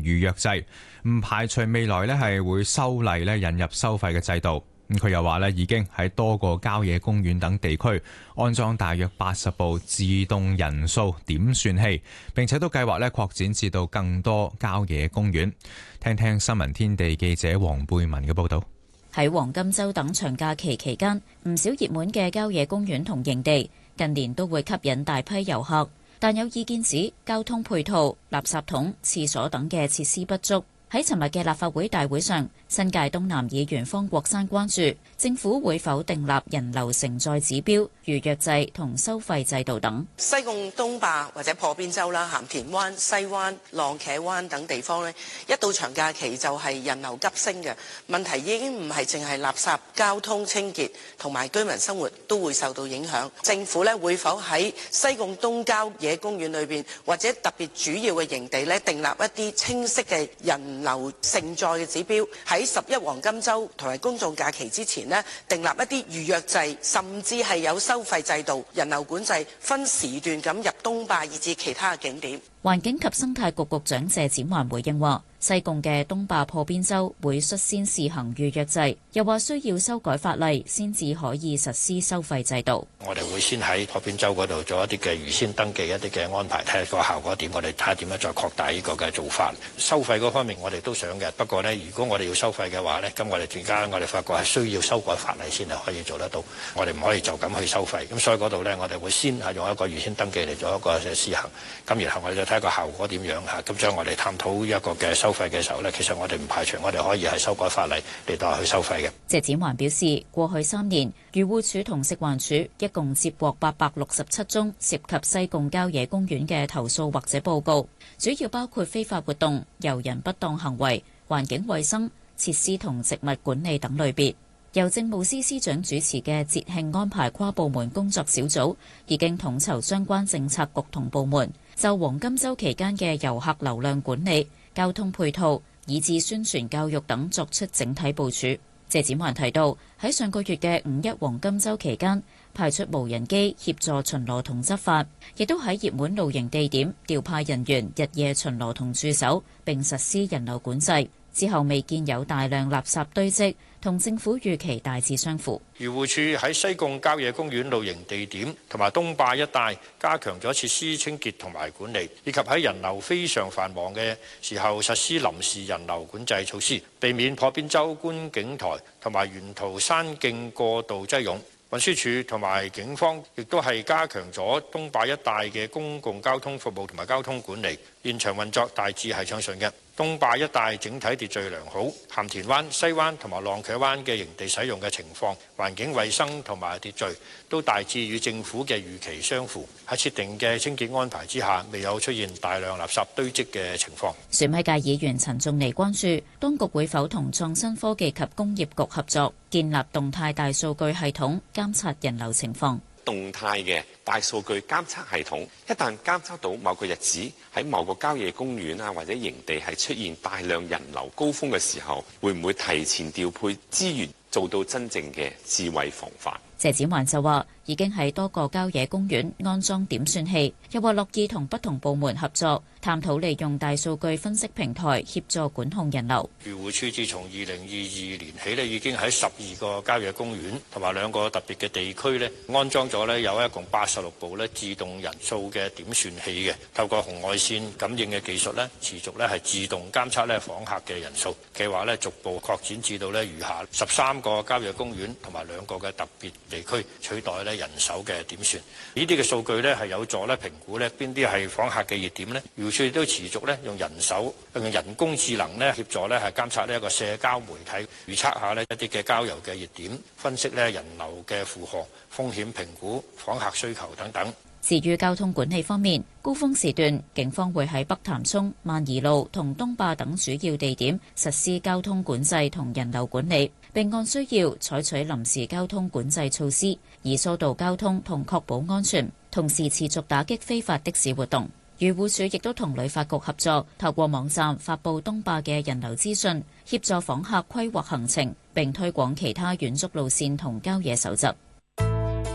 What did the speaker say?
預約制，唔排除未來係會修例引入收費嘅制度。佢又話已經喺多個郊野公園等地區安裝大約80部自動人數點算器，並且都計劃擴展至到更多郊野公園。聽聽新聞天地記者黃貝文嘅報道。 喺黃金週等長假期期間，唔少熱門嘅郊野公園同營地近年都會吸引大批遊客，但有意見指交通配套、垃圾桶、廁所等嘅設施不足。喺尋日嘅立法會大會上，新界東南議員方國珊關注政府會否訂立人流承載指標、預約制同收費制度等。 西貢東壩或者破邊洲啦、鹹田灣、西灣、浪茄灣等地方呢，一到長假期就係人流急升嘅問題，已經唔係淨係垃圾、交通清潔同埋居民生活都會受到影響。政府呢會否喺西貢東郊野公園裏邊或者特別主要嘅營地呢，訂立一啲清晰嘅人流承載嘅指標，喺11黃金週同埋公眾假期之前呢，訂立一啲預約制，甚至係有收費制度、人流管制，分時段咁入東壩以至其他嘅景點。 環境及生態局局長謝展寰回應話，西貢嘅東壩破邊洲會率先試行預約制，又話需要修改法例先至可以實施收費制度。 我哋會先喺破邊洲嗰度做一啲嘅預先登記一啲嘅安排，睇下個效果點，我哋睇下點樣再擴大呢個嘅做法。收費嗰方面我哋都想嘅，不過呢，如果我哋要收費嘅話呢，咁我哋而家我哋發覺係需要修改法例先係可以做得到，我哋唔可以就咁去收費。咁所以嗰度呢，我哋會先係用一個預先登記嚟做一個試行，咁然後我哋就睇個效果點樣嚇。咁將我哋探討一個嘅收費嘅時候呢，其實我哋唔排除我哋可以係修改法例嚟到去收費嘅。 謝展寰表示，過去3年，漁護署同食環署一共接獲867宗涉及西貢郊野公園嘅投訴或者報告，主要包括非法活動、遊人不當行為、環境衛生、設施同植物管理等類別。由政務司司長主持嘅節慶安排跨部門工作小組已經統籌相關政策局同部門，就黃金週期間嘅遊客流量管理、交通配套以至宣傳教育等作出整體部署。謝展寰提到，喺上個月嘅5·1黃金週期間，派出無人機協助巡邏同執法，亦都喺熱門露營地點調派人員日夜巡邏同駐守，並實施人流管制。之後未見有大量垃圾堆積，同政府預期大致相符。 漁護署喺西貢郊野公園露營地點同埋東壩一帶加強咗設施清潔同埋管理，以及喺人流非常繁忙嘅時候實施臨時人流管制措施，避免破邊洲觀景台同埋沿途山徑過度擠擁。運輸署同埋警方亦都係加強咗東壩一帶嘅公共交通服務同埋交通管理，現場運作大致係暢順嘅。東壩一帶整體秩序良好，鹹田灣、西灣同埋浪茄灣嘅營地使用嘅情況、環境衛生同埋秩序都大致與政府嘅預期相符。喺設定嘅清潔安排之下，未有出現大量垃圾堆積嘅情況。 選委界議員陳仲尼關注當局會否同創新科技及工業局合作，建立動態大數據系統監察人流情況。 動態嘅大數據監測系統，一旦監測到某個日子喺某個郊野公園啊或者營地係出現大量人流高峰嘅時候，會唔會提前調配資源，做到真正嘅智慧防範？ 謝展寰就話已經喺多個郊野公園安裝點算器，又話樂意同不同部門合作，探討利用大數據分析平台協助管控人流。 漁護署自從2022年起咧，已經喺12個郊野公園同埋2個特別嘅地區咧安裝咗咧有一共86部咧自動人數嘅點算器嘅，透過紅外線感應嘅技術咧，持續咧係自動監測咧訪客嘅人數，計劃咧逐步擴展至到咧餘下13個郊野公園同埋2個嘅特別地區，取代咧人手嘅點算。呢啲嘅數據咧係有助咧評估咧邊啲係訪客嘅熱點咧。漁護署亦都持續咧用人手用人工智能咧協助咧係監察呢一個社交媒體，預測下呢一啲嘅郊遊嘅熱點，分析咧人流嘅負荷、風險評估、訪客需求等等。 至於交通管理方面，高峰時段警方會喺北潭涌、萬宜路同東壩等主要地點實施交通管制同人流管理，並按需要採取臨時交通管制措施，以疏導交通同確保安全，同時持續打擊非法的士活動。漁護署亦都同旅發局合作，透過網站發布東壩嘅人流資訊，協助訪客規劃行程，並推廣其他遠足路線同郊野蒐集。